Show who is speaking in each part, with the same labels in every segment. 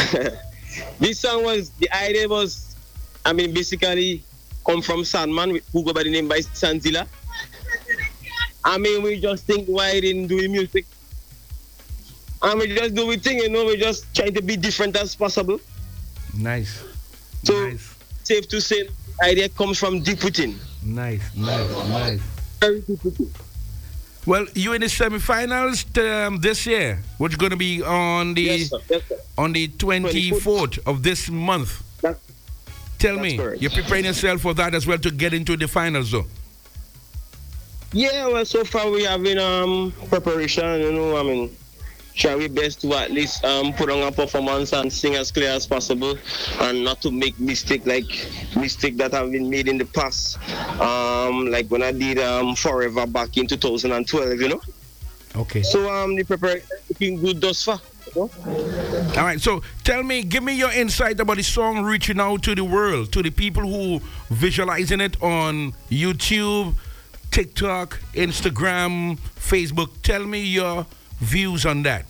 Speaker 1: This song was, the idea was, I mean, basically come from Sandman, who go by the name by Sanzilla. I mean, we just think why didn't do the music. And we just do the thing, we just trying to be different as possible.
Speaker 2: Nice.
Speaker 1: So,
Speaker 2: Nice.
Speaker 1: safe to say, the idea comes from deep within.
Speaker 2: Nice. Nice.
Speaker 1: Very deep within.
Speaker 2: Well, you in the semifinals this year, which is going to be on the
Speaker 1: Yes, sir. Yes, sir.
Speaker 2: on the 24th of this month.
Speaker 1: That,
Speaker 2: Tell
Speaker 1: that's
Speaker 2: me,
Speaker 1: correct.
Speaker 2: you're preparing yourself for that as well to get into the finals, though.
Speaker 1: yeah, well, so far we have been preparation, I mean, try our best to at least put on a performance and sing as clear as possible and not to make mistake that have been made in the past. Like when I did Forever back in 2012,
Speaker 2: Okay.
Speaker 1: So the preparation is looking good thus far.
Speaker 2: All right, so tell me, give me your insight about the song reaching out to the world, to the people who visualizing it on YouTube, TikTok, Instagram, Facebook. Tell me your views on that.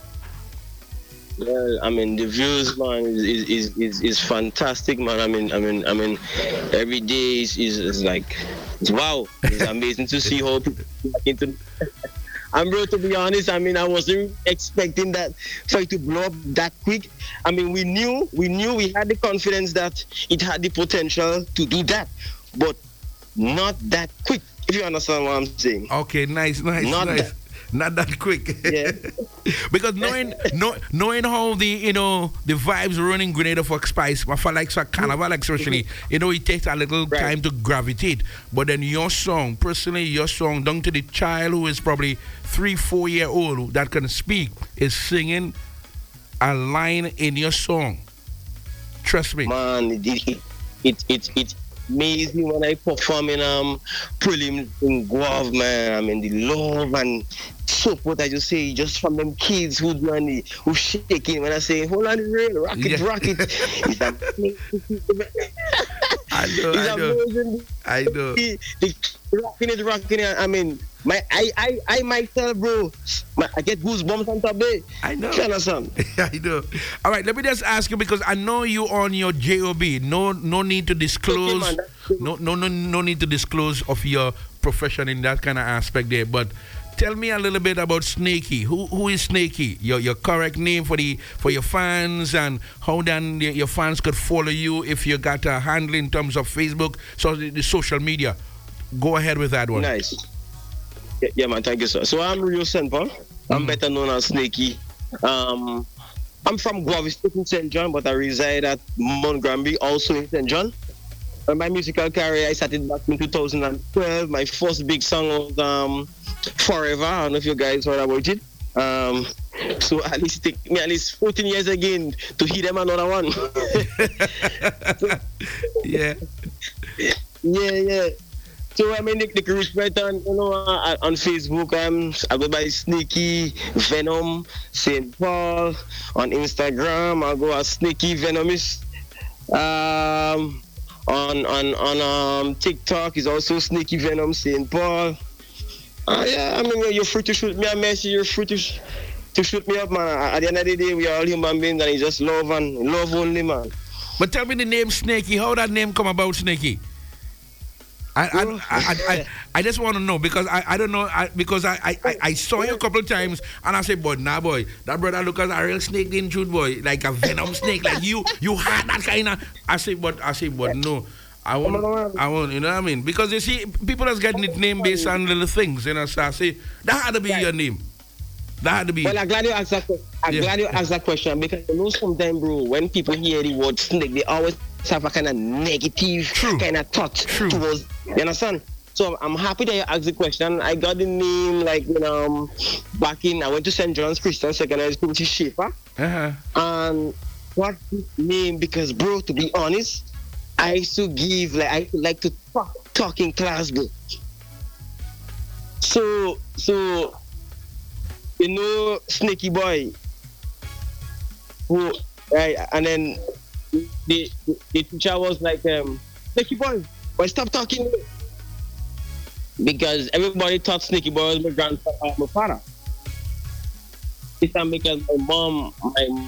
Speaker 1: Well, I mean, the views, man, is fantastic, man. I mean, every day is like, wow, it's amazing to see how people get into. I'm bro, to be honest, I mean, I wasn't expecting that for it to blow up that quick. I mean, we knew we had the confidence that it had the potential to do that, but not that quick. If you understand what I'm saying.
Speaker 2: Okay, nice. Not that quick.
Speaker 1: Yeah.
Speaker 2: Because knowing how the the vibes running Grenada for Spice, for like so Carnival especially, it takes a little time to gravitate. But then your song, down to the child who is probably 3-4 year old that can speak, is singing a line in your song. Trust me.
Speaker 1: Man, it's amazing when I perform in prelim in Guav, man. I mean, the love and support I just say just from them kids who shaking when I say hold on, real rock it. It's amazing.
Speaker 2: I know.
Speaker 1: The rocking it. I mean, I myself, bro, I get goosebumps on top there.
Speaker 2: I know.
Speaker 1: You understand?
Speaker 2: I know. All right, let me just ask you, because I know you on your job. No need to disclose. No need to disclose of your profession in that kind of aspect there. But tell me a little bit about Snakey. Who is Snakey? Your correct name for your fans, and how then your fans could follow you if you got a handle in terms of Facebook, so the social media. Go ahead with that one.
Speaker 1: Nice. Yeah, man, thank you, sir. So I'm Rio Senpa. I'm better known as Snakey. I'm from Guavi State in St. John, but I reside at Mount Granby, also in St. John. My musical career, I started back in 2012. My first big song was Forever. I don't know if you guys heard about it. So at least it took me at least 14 years again to hit them another one.
Speaker 2: Yeah.
Speaker 1: Yeah. So I mean, the reach right on Facebook. I go by Sneaky Venom St. Paul. On Instagram, I go as Sneaky Venomist. On TikTok is also Sneaky Venom St. Paul. Yeah, I mean, you're free to shoot me a message. You're free to shoot me up, man. At the end of the day, we are all human beings, and it's just love only, man.
Speaker 2: But tell me the name Snakey. How that name come about, Snakey? I just want to know, because I don't know, because I saw you a couple of times and I said, but nah, boy, that brother look as a real snake, didn't shoot, boy, like a venom snake, like you had that kind of. I say, but no. I won't, you know what I mean? Because you see, people that's getting it name based on little things, so I say, that had to be your name. That had to be.
Speaker 1: Well, I'm glad you asked that question. Glad you asked that question, because sometimes, bro, when people hear the word snake, they always have a kind of negative kind of thought towards. You understand? So I'm happy that you asked the question. I got the name back in. I went to St. John's Christian Secondary School, which is Schaefer. And what name? Because, bro, to be honest, I used to like to talk in class, bro. So Snaky Boy, who right, and then the teacher was like, Snaky Boy, stop talking, because everybody thought Snaky Boy was my grandfather, my father. It's because my